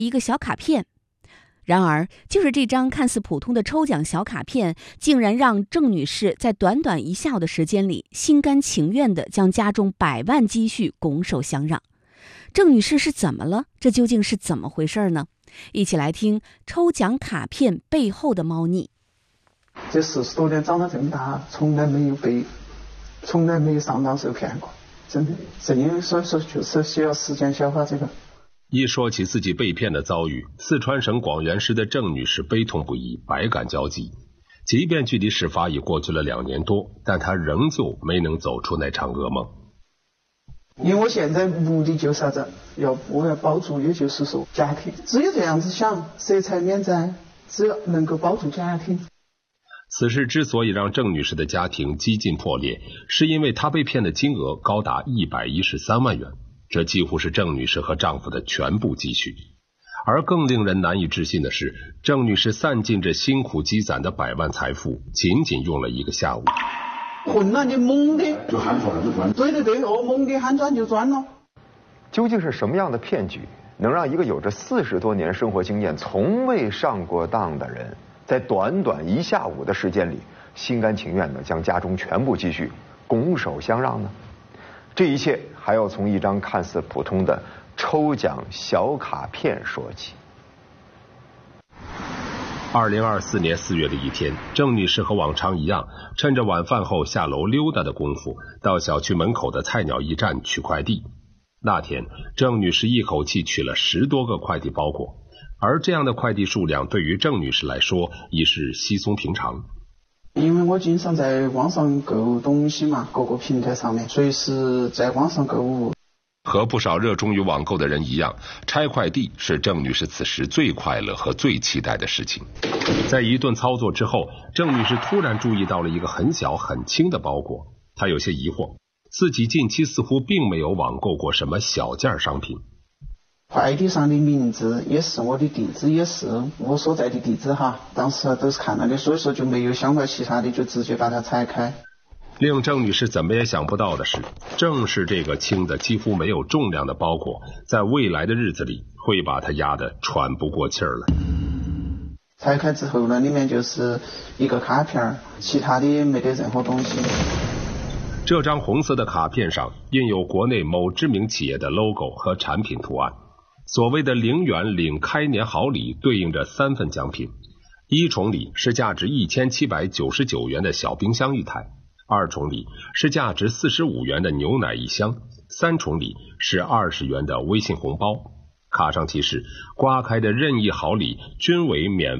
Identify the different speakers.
Speaker 1: 一个小卡片。然而，就是这张看似普通的抽奖小卡片，竟然让郑女士在短短1下午的时间里，心甘情愿地将家中100万积蓄拱手相让。郑女士是怎么了？这究竟是怎么回事呢？一起来听抽奖卡片背后的猫腻。
Speaker 2: 这40多年长到这么大，从来没有上当受骗过，真的。正因为所以说，就是需要时间消化这个。
Speaker 3: 一说起自己被骗的遭遇，四川省广元市的郑女士悲痛不已，百感交集。即便距离事发已过去了2年多，但她仍旧没能走出那场噩梦。
Speaker 2: 因为我现在目的就是啥子？我要保住，也就是说家庭，只有这样子想，色彩免灾，只有能够保住家庭。
Speaker 3: 此事之所以让郑女士的家庭几近破裂，是因为她被骗的金额高达113万元。这几乎是郑女士和丈夫的全部积蓄，而更令人难以置信的是，郑女士散尽着辛苦积攒的100万财富，仅仅用了1个下午。
Speaker 2: 混了，你猛的就hand转了就转。对，猛的hand转就转了。
Speaker 4: 究竟是什么样的骗局，能让一个有着40多年生活经验、从未上过当的人，在短短1下午的时间里，心甘情愿地将家中全部积蓄拱手相让呢？这一切还要从一张看似普通的抽奖小卡片说起。
Speaker 3: 2024年4月的一天，郑女士和往常一样，趁着晚饭后下楼溜达的功夫，到小区门口的菜鸟驿站取快递。那天，郑女士一口气取了10多个快递包裹，而这样的快递数量对于郑女士来说已是稀松平常。
Speaker 2: 因为我经常在网上购物东西嘛，各个平台上面，随时在网上购物。
Speaker 3: 和不少热衷于网购的人一样，拆快递是郑女士此时最快乐和最期待的事情。在一顿操作之后，郑女士突然注意到了一个很小很轻的包裹，她有些疑惑，自己近期似乎并没有网购过什么小件商品。
Speaker 2: 快递上的名字也是，我的地址也是我所在的地址哈，当时都是看了的，所以说就没有想到其他的，就直接把它拆开。
Speaker 3: 令郑女士怎么也想不到的是，正是这个轻的几乎没有重量的包裹，在未来的日子里会把她压得喘不过气儿来。
Speaker 2: 拆开之后呢，里面就是一个卡片，其他的也没得任何东西。
Speaker 3: 这张红色的卡片上印有国内某知名企业的 logo 和产品图案。所谓的0元领开年好礼对应着3份奖品，一重礼是价值1799元的小冰箱1台，二重礼是价值45元的牛奶1箱，三重礼是20元的微信红包。卡上提示，刮开的任意好礼均为免